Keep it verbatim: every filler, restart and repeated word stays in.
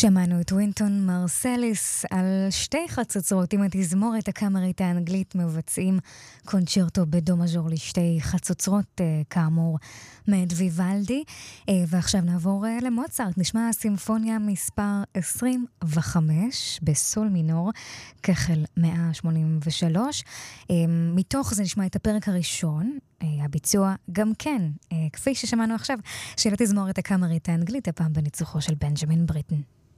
שמענו את ווינטון מרסליס על שתי חצוצרות עם התזמורת הקאמרית האנגלית מבצעים קונצ'רטו בדו מז'ור לשתי חצוצרות, כאמור מאת ויוולדי. ועכשיו נעבור למוצרט, נשמע סימפוניה מספר עשרים וחמש בסול מינור, כחל מאה שמונים ושלוש. מתוך זה נשמע את הפרק הראשון, הביצוע גם כן, כפי ששמענו עכשיו, של התזמורת הקאמרית האנגלית, הפעם בניצוחו של בנג'מין בריטן.